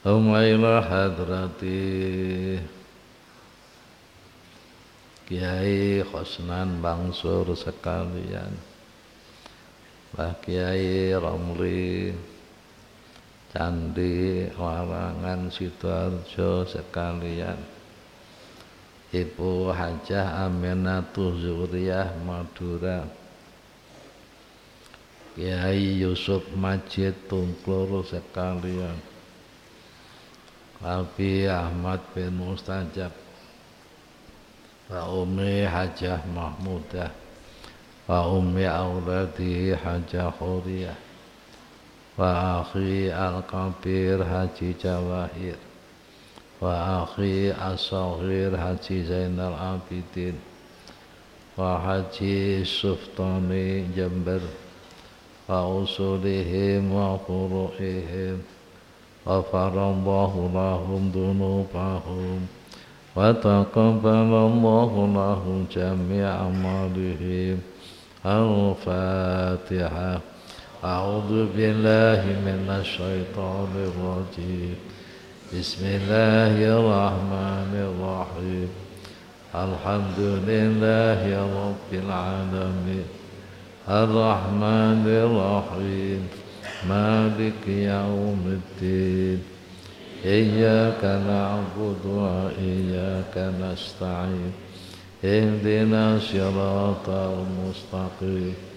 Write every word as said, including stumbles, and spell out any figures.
Umaila hadrati Kiai Khosnan Bangsur sekalian, Mbah Kiai Romli Candi Warangan Sidoarjo sekalian, Ibu Hajah Aminatul Zuriyah Madura, Kiai Yusuf Majid Tungklur sekalian, Abi Ahmad bin Mustajab, wa Umi Hajah Mahmudah, wa Umi Auladi Hajah Khuriyah, wa Akhi Al-Kabir Haji Jawahir, wa Akhi As-Saghir Haji Zainal Abidin, wa Haji Suftani Jember, wa usulihim wa furu'ihim, ghafarallahu lahum dunubahum wa taqabbalallahu lahum jami'a amalihim. Al-Fatihah. A'udzu billahi minasy syaithanir rajim. Bismillahirrahmanirrahim. Alhamdulillahi rabbil alamin. Ar-Rahmanir Rahim. Maliki yaumiddin. Iyyaka na'budu wa iyyaka nasta'in. Ihdinas siratal mustaqim.